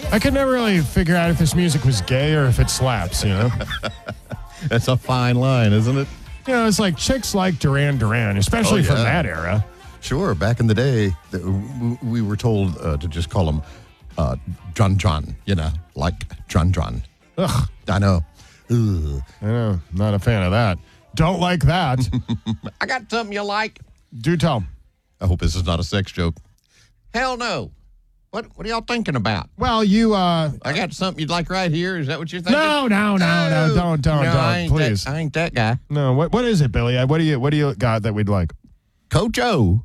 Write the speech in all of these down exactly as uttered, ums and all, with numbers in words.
I could never really figure out if this music was gay or if it slaps, you know? That's a fine line, isn't it? You know, it's like chicks like Duran Duran, especially Oh, yeah. from that era. Sure. Back in the day, th- w- we were told uh, to just call him uh, John John, you know, like John John. Ugh, I know. Ugh. I know. Not a fan of that. Don't like that. I got something you like. Do tell. I hope this is not a sex joke. Hell no. What What are y'all thinking about? Well, you, uh... I got something you'd like right here. Is that what you're thinking? No, no, no, no, don't, don't, no, I don't, ain't please. That, I ain't that guy. No, what what is it, Billy? What do you what do you got that we'd like? Coach O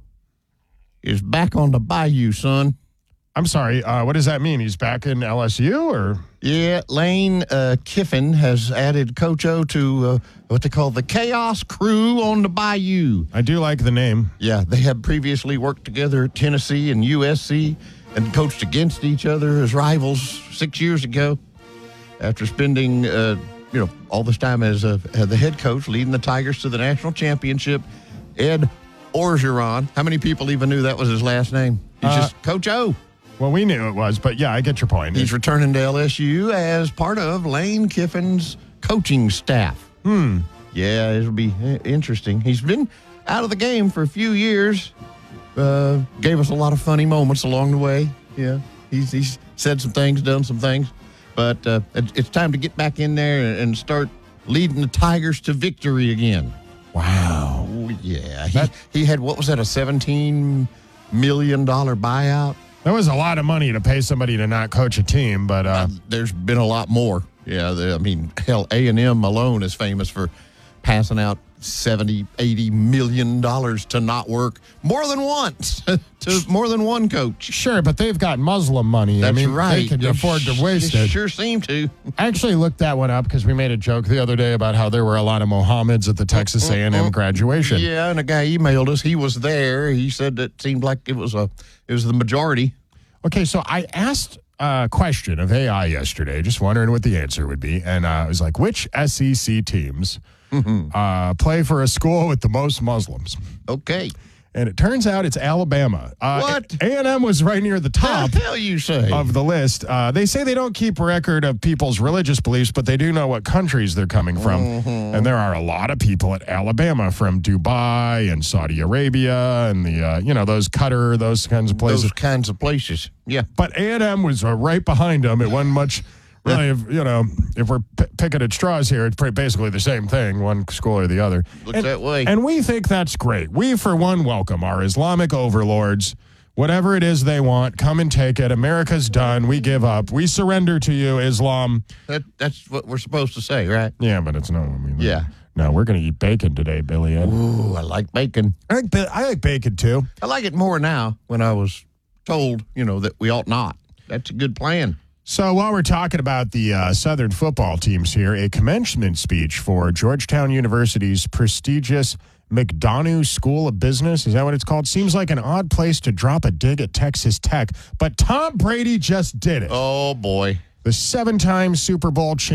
is back on the bayou, son. I'm sorry, uh, what does that mean? He's back in L S U, or? Yeah, Lane uh, Kiffin has added Coach O to uh, what they call the Chaos Crew on the bayou. I do like the name. Yeah, they had previously worked together at Tennessee and U S C and coached against each other as rivals six years ago. After spending, uh, you know, all this time as, a, as the head coach, leading the Tigers to the national championship, Ed Orgeron. How many people even knew that was his last name? He's Uh, just Coach O. Well, we knew it was, but yeah, I get your point. He's returning to L S U as part of Lane Kiffin's coaching staff. Hmm. Yeah, it'll be uh, interesting. He's been out of the game for a few years. Uh, gave us a lot of funny moments along the way. Yeah, he's he's said some things, done some things, but uh, it, it's time to get back in there and start leading the Tigers to victory again. Wow. Oh, yeah, he, That- he had, what was that, a seventeen million dollars buyout? That was a lot of money to pay somebody to not coach a team, but uh, Uh, there's been a lot more. Yeah, the, I mean, hell, A and M alone is famous for passing out seventy, eighty million dollars to not work more than once, to more than one coach. sure, but they've got Muslim money. That's I mean, right. they can They afford sh- to waste they it. Sure seem to. I actually looked that one up because we made a joke the other day about how there were a lot of Mohammeds at the Texas A and M graduation. Yeah, and a guy emailed us. He was there. He said that seemed like it was a it was the majority. Okay, so I asked a question of A I yesterday, just wondering what the answer would be. And uh, I was like, which S E C teams uh, play for a school with the most Muslims? Okay. And it turns out it's Alabama. Uh, What? A and M was right near the How top the hell you say? of the list. Uh, they say they don't keep record of people's religious beliefs, but they do know what countries they're coming from. And there are a lot of people at Alabama from Dubai and Saudi Arabia and the, uh, you know, those Qatar, those kinds of places. Those kinds of places. Yeah. But A and M was uh, right behind them. It wasn't much, really, if, you know, if we're p- picking at straws here, it's pretty basically the same thing, one school or the other. Looks and, that way. And we think that's great. We, for one, welcome our Islamic overlords. Whatever it is they want, come and take it. America's done. We give up. We surrender to you, Islam. That, that's what we're supposed to say, right? Yeah, but it's no. I mean, Yeah. No, we're going to eat bacon today, Billy. Ed. Ooh, I like bacon. I like ba- I like bacon too. I like it more now when I was told, you know, that we ought not. That's a good plan. So while we're talking about the uh, Southern football teams here, a commencement speech for Georgetown University's prestigious McDonough School of Business, is that what it's called? Seems like an odd place to drop a dig at Texas Tech, but Tom Brady just did it. Oh, boy. The seven-time Super Bowl champion.